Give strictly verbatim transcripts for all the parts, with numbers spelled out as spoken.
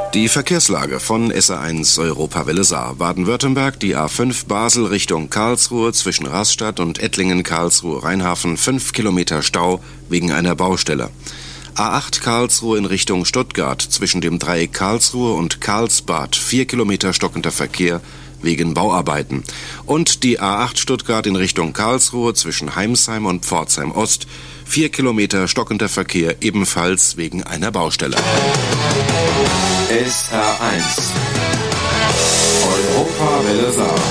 Die Verkehrslage von S A eins Europawelle Saar. Baden-Württemberg, die A fünf Basel Richtung Karlsruhe zwischen Rastatt und Ettlingen-Karlsruhe-Rheinhafen, fünf Kilometer Stau wegen einer Baustelle. A acht Karlsruhe in Richtung Stuttgart zwischen dem Dreieck Karlsruhe und Karlsbad, vier Kilometer stockender Verkehr wegen Bauarbeiten. Und die A acht Stuttgart in Richtung Karlsruhe zwischen Heimsheim und Pforzheim Ost, vier Kilometer stockender Verkehr ebenfalls wegen einer Baustelle. S R eins Europawelle Saar.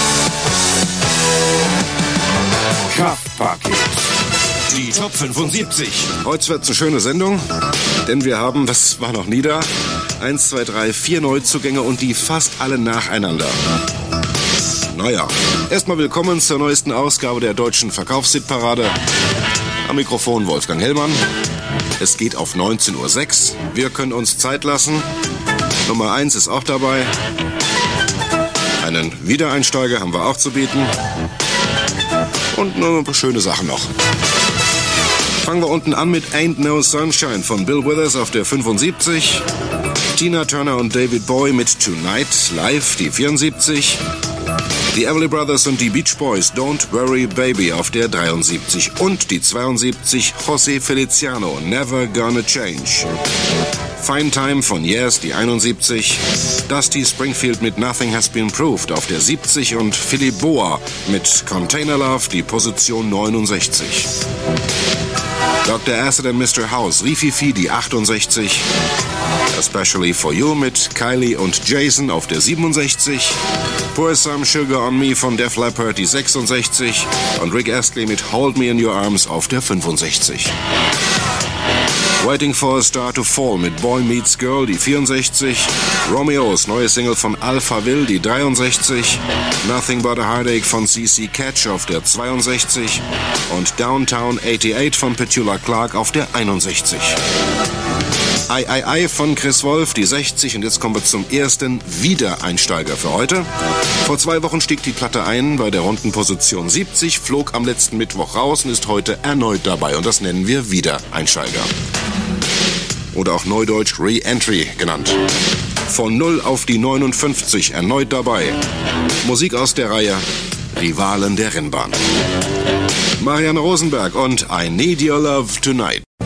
Kraftpaket. Die Top fünfundsiebzig. Heute wird's eine schöne Sendung, denn wir haben, was war noch nie da, eins, zwei, drei, vier Neuzugänge und die fast alle nacheinander. Naja, erstmal willkommen zur neuesten Ausgabe der deutschen Verkaufshitparade. Am Mikrofon Wolfgang Hellmann. Es geht auf neunzehn Uhr sechs. Wir können uns Zeit lassen. Nummer eins ist auch dabei. Einen Wiedereinsteiger haben wir auch zu bieten. Und ein paar schöne Sachen noch. Fangen wir unten an mit Ain't No Sunshine von Bill Withers auf der fünfundsiebzig. Tina Turner und David Bowie mit Tonight live, die vierundsiebzig. Die Everly Brothers und die Beach Boys, Don't Worry Baby auf der dreiundsiebzig. Und die zweiundsiebzig, José Feliciano, Never Gonna Change. Fine Time von Yes, die einundsiebzig. Dusty Springfield mit Nothing Has Been Proved auf der siebzig. Und Philip Boa mit Container Love, die Position neunundsechzig. Doktor Acid and Mister House, Rififi, die achtundsechzig. Especially for You mit Kylie und Jason auf der siebenundsechzig. Pour Some Sugar on Me von Def Leppard, die sechsundsechzig. Und Rick Astley mit Hold Me in Your Arms auf der fünfundsechzig. Waiting for a Star to Fall mit Boy Meets Girl, die vierundsechzig. Romeos, neue Single von Alphaville, die dreiundsechzig. Nothing But a Heartache von C C Catch auf der zweiundsechzig. Und Downtown achtundachtzig von Petula Clark auf der einundsechzig. Ei, ei, ei von Chris Wolf, die sechzig. Und jetzt kommen wir zum ersten Wiedereinsteiger für heute. Vor zwei Wochen stieg die Platte ein bei der runden Position siebzig, flog am letzten Mittwoch raus und ist heute erneut dabei. Und das nennen wir Wiedereinsteiger. Oder auch neudeutsch Re-Entry genannt. Von null auf die neunundfünfzig, erneut dabei. Musik aus der Reihe Rivalen der Rennbahn. Marianne Rosenberg und I Need Your Love Tonight.